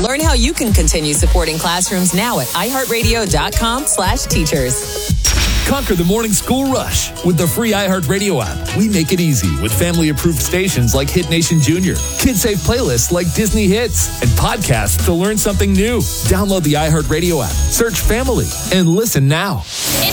Learn how you can continue supporting classrooms now at iHeartRadio.com/teachers. Conquer the morning school rush with the free iHeartRadio app. We make it easy with family-approved stations like Hit Nation Junior, kid-safe playlists like Disney Hits, and podcasts to learn something new. Download the iHeartRadio app, search Family, and listen now.